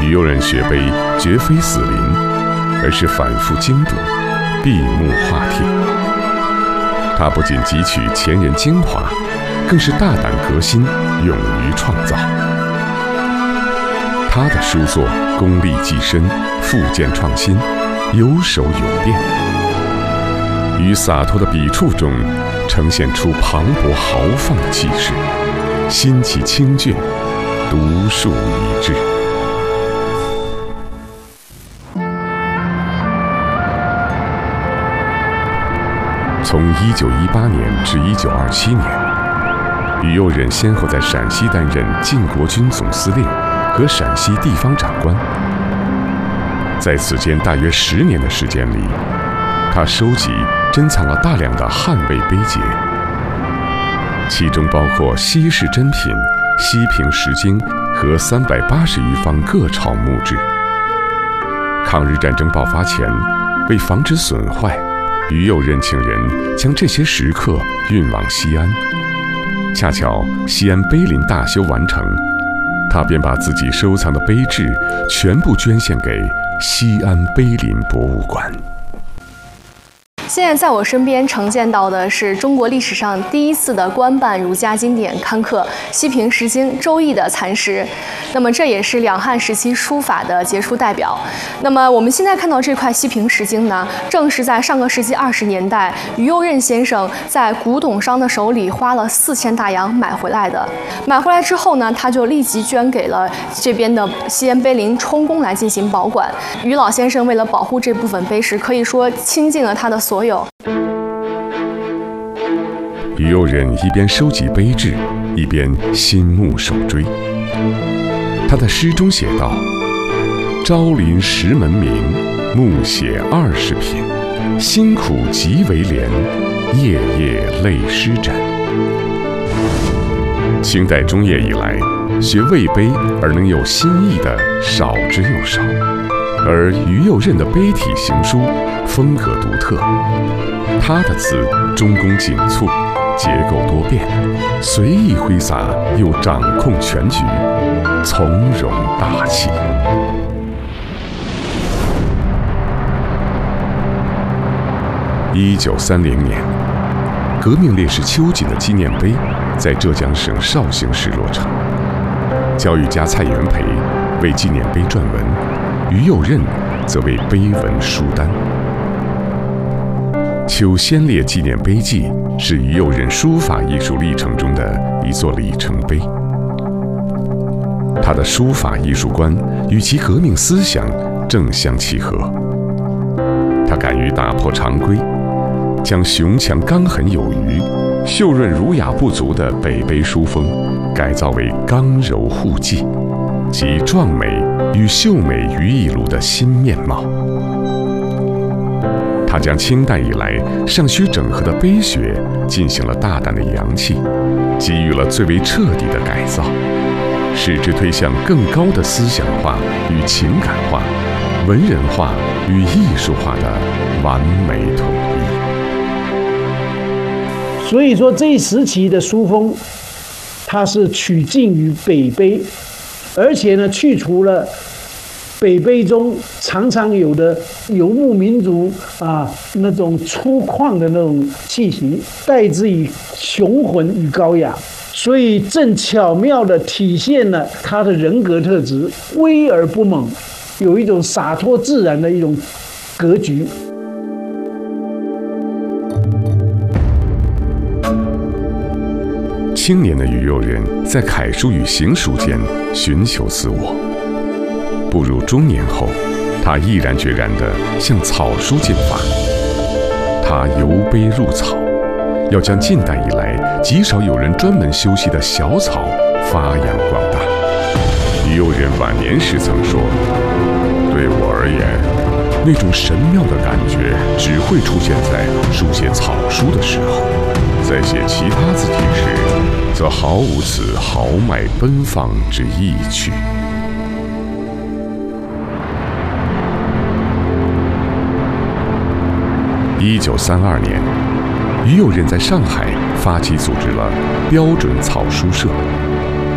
于右任学碑绝非死临，而是反复精读，闭目画帖。他不仅汲取前人精华，更是大胆革新，勇于创造。他的书作功力既深，复健创新，有手有变，于洒脱的笔触中呈现出磅礴豪放的气势，心气清俊，独树一帜。从1918年至1927年，于右任先后在陕西担任晋国军总司令和陕西地方长官。在此间大约10年的时间里，他收集珍藏了大量的汉魏碑碣，其中包括西式珍品、西平石经和380余方各朝墓志。抗日战争爆发前，为防止损坏，于右任请人将这些石刻运往西安。恰巧西安碑林大修完成，他便把自己收藏的碑志全部捐献给西安碑林博物馆。 现在在我身边呈现到的是中国历史上第一次的官办儒家经典刊刻《西平石经》《周易》的残石，那么这也是两汉时期书法的杰出代表。那么我们现在看到这块《西平石经》呢，正是在上个世纪20年代，于右任先生在古董商的手里花了4000大洋买回来的。买回来之后呢，他就立即捐给了这边的西安碑林充公来进行保管。于老先生为了保护这部分碑石，可以说倾尽了他的所有。 于右任一边收集碑志，一边心目手追。他的诗中写道：“朝临石门明，暮写20品。辛苦极为廉，夜夜泪湿枕。”清代中叶以来，学魏碑而能有新意的少之又少，而于右任的碑体行书风格独特，他的字中宫紧促，结构多变，随意挥洒又掌控全局，从容大气。1930年，革命烈士秋瑾的纪念碑在浙江省绍兴市落成。教育家蔡元培为纪念碑撰文，于右任则为碑文书单。邱先烈纪念碑记是于右任书法艺术历程中的一座里程碑。他的书法艺术观与其革命思想正相契合。他敢于打破常规，将雄强刚狠有余、秀润儒雅不足的北碑书风改造为刚柔互济，集壮美与秀美于一炉的新面貌。他将清代以来尚需整合的碑学进行了大胆的扬弃，给予了最为彻底的改造，使之推向更高的思想化与情感化、文人化与艺术化的完美统一。 所以说，这一时期的书风，它是取径于北碑，而且呢，去除了北碑中常常有的游牧民族那种粗犷的那种气息，代之以雄浑与高雅，所以正巧妙地体现了他的人格特质，威而不猛，有一种洒脱自然的一种格局。 青年的于右任在楷书与行书间寻求自我。步入中年后，他毅然决然地向草书进发。他由碑入草，要将近代以来极少有人专门修习的小草发扬光大。于右任晚年时曾说：“对我而言，那种神妙的感觉只会出现在书写草书的时候，在写其他字体时，则毫无此豪迈奔放之意趣。”1932年，于右任在上海发起组织了标准草书社，